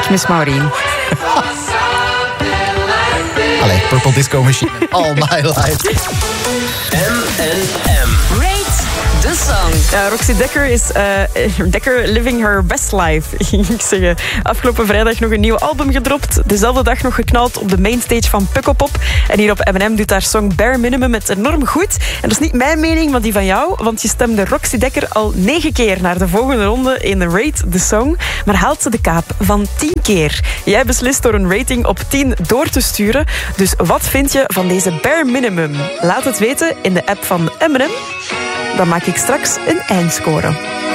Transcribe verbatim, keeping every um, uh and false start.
Dag, Miss Maureen. Allee, Purple Disco Machine. All my life. M en M. Rate the song. Ja, Roxy Dekker is uh, Dekker living her best life. Ik zeg, afgelopen vrijdag nog een nieuw album gedropt. Dezelfde dag nog geknald op de mainstage van Pukkelpop. En hier op M en M doet haar song Bare Minimum het enorm goed. En dat is niet mijn mening, maar die van jou. Want je stemde Roxy Dekker al negen keer naar de volgende ronde in de Rate the Song. Maar haalt ze de kaap van tien keer. Jij beslist door een rating op tien door te sturen. Dus wat vind je van deze Bare Minimum? Laat het weten in de app van M en M. Dan maak ik straks een eindscore.